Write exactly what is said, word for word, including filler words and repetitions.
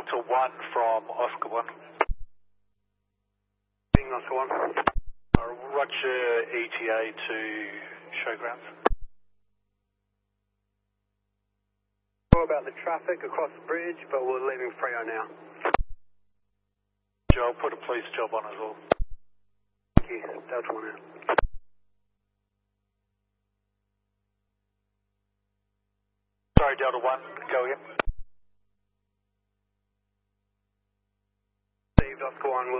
Delta one from Oscar one. Oscar one. Uh, Roger, E T A to showgrounds. About the traffic across the bridge, but we're leaving Freo now. Joe, I'll put a police job on as well. Thank you. Delta one out. Sorry, Delta one, go again. Received Oscar one.